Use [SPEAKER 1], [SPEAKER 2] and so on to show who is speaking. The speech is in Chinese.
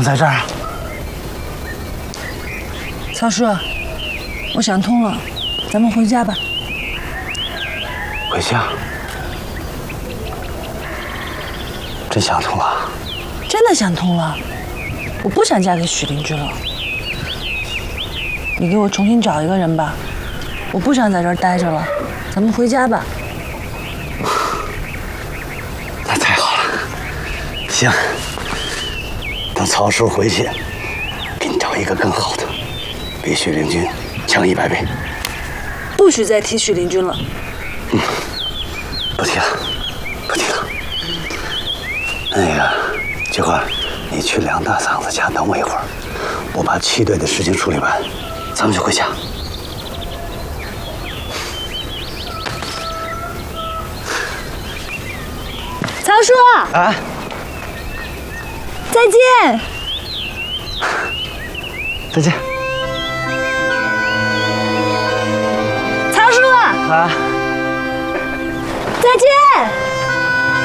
[SPEAKER 1] 能在这儿？
[SPEAKER 2] 曹叔，我想通了，咱们回家吧。
[SPEAKER 1] 回家？真想通了？
[SPEAKER 2] 真的想通了，我不想嫁给许灵君了。你给我重新找一个人吧，我不想在这儿待着了，咱们回家吧。
[SPEAKER 1] 那太好了，行，等曹叔回去，给你找一个更好的，比许灵君强100倍。
[SPEAKER 2] 不许再提许灵君了。
[SPEAKER 1] 不提了，不提了。那个，菊花，你去梁大嗓子家等我一会儿，我把七队的事情处理完，咱们就回家。
[SPEAKER 2] 曹叔
[SPEAKER 1] 啊，
[SPEAKER 2] 再见。
[SPEAKER 1] 再见。
[SPEAKER 2] 曹叔
[SPEAKER 1] 啊。